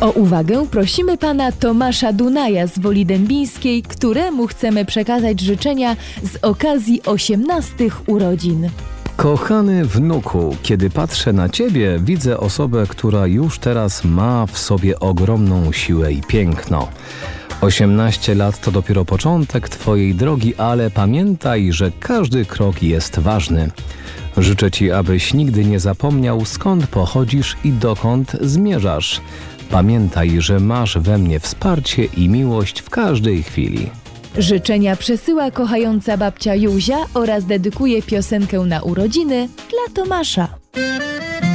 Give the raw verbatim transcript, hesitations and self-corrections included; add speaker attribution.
Speaker 1: O uwagę prosimy pana Tomasza Dunaja z Woli Dębińskiej, któremu chcemy przekazać życzenia z okazji osiemnastych urodzin.
Speaker 2: Kochany wnuku, kiedy patrzę na ciebie, widzę osobę, która już teraz ma w sobie ogromną siłę i piękno. osiemnaście lat to dopiero początek twojej drogi, ale pamiętaj, że każdy krok jest ważny. Życzę ci, abyś nigdy nie zapomniał, skąd pochodzisz i dokąd zmierzasz. Pamiętaj, że masz we mnie wsparcie i miłość w każdej chwili.
Speaker 1: Życzenia przesyła kochająca babcia Józia oraz dedykuje piosenkę na urodziny dla Tomasza.